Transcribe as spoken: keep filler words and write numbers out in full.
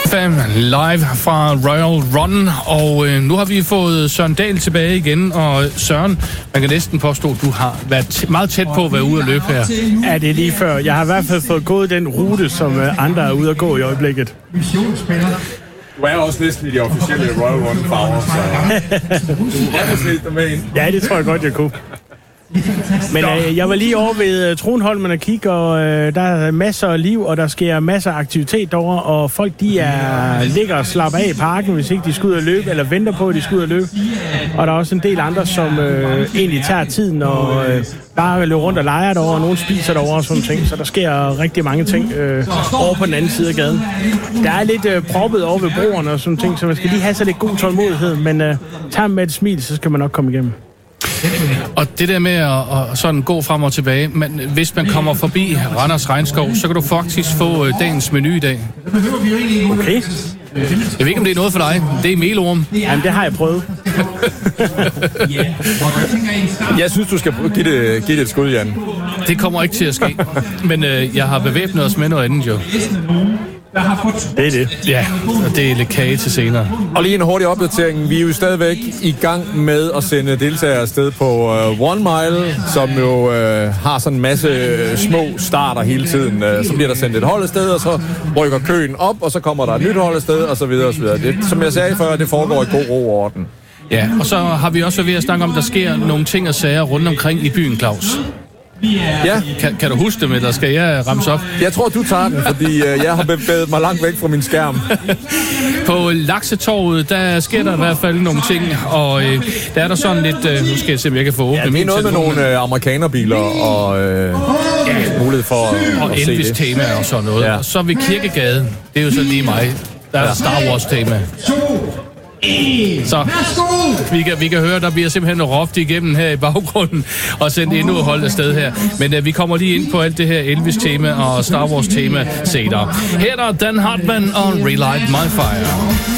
Fam live fra Royal Run, og øh, nu har vi fået Søren Dahl tilbage igen, og Søren, man kan næsten påstå, at du har været t- meget tæt på at være ude at løbe her. Ja, det er lige før. Jeg har i hvert fald fået gået den rute, som øh, andre er ude at gå i øjeblikket. Du er også næsten i de officielle Royal Run-farver, så du har set dig med ind. Ja, det tror jeg godt, jeg kunne. Men øh, jeg var lige over ved uh, Tronholmen og kigge, og øh, der er masser af liv, og der sker masser af aktivitet derovre, og folk de er ligger og slapper af i parken, hvis ikke de skal ud og løbe, eller venter på, at de skal ud og løbe. Og der er også en del andre, som øh, egentlig tager tiden og øh, bare løber rundt og leger derovre, og nogen spiser derovre og sådan ting. Så der sker rigtig mange ting øh, over på den anden side af gaden. Der er lidt øh, proppet over ved broerne og sådan ting, så man skal lige have så lidt god tålmodighed, men øh, tager med et smil, så skal man nok komme igennem. Og det der med at, at sådan gå frem og tilbage, men hvis man kommer forbi Randers Regnskov, så kan du faktisk få uh, dagens menu i dag. Okay. Jeg ved ikke, om det er noget for dig. Det er melorm. Jamen, det har jeg prøvet. Jeg synes, du skal give det, give det et skud, Jan. Det kommer ikke til at ske. Men uh, jeg har bevæbnet os med noget andet, jo. Det er det. Ja, og det er lidt kage til senere. Og lige en hurtig opdatering. Vi er jo stadigvæk i gang med at sende deltagere afsted på uh, One Mile, som jo uh, har sådan en masse små starter hele tiden. Uh, så bliver der sendt et hold afsted, og så rykker køen op, og så kommer der et nyt hold afsted, og så videre og så videre. Det, som jeg sagde før, det foregår i god ro og orden. Ja, og så har vi også ved at snakke om, at der sker nogle ting og sager rundt omkring i byen, Claus. Ja. Kan, kan du huske dem, eller skal jeg ramse op? Jeg tror, du tager den, fordi øh, jeg har bevæget mig langt væk fra min skærm. På Laksetorvet, der sker der i hvert fald nogle ting, og øh, der er der sådan lidt... Øh, nu skal jeg se, om jeg kan få åbnet ja, min det er noget med nogle øh, amerikanerbiler og øh, ja, mulighed for og at, at Elvis-tema og sådan noget. Ja. Og så ved Kirkegade, det er jo så lige mig, der er ja. Star Wars-tema. Så vi kan, vi kan høre, der bliver simpelthen råbt igennem her i baggrunden og sendt endnu et hold afsted her. Men uh, vi kommer lige ind på alt det her Elvis-tema og Star Wars-tema senere. Her er der Dan Hartmann og Relight My Fire.